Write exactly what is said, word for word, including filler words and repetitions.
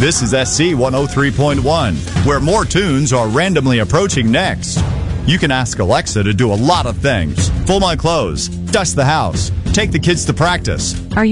This is S C one oh three point one, where more tunes are randomly approaching next. You can ask Alexa to do a lot of things. Fold my clothes, dust the house, take the kids to practice. Are you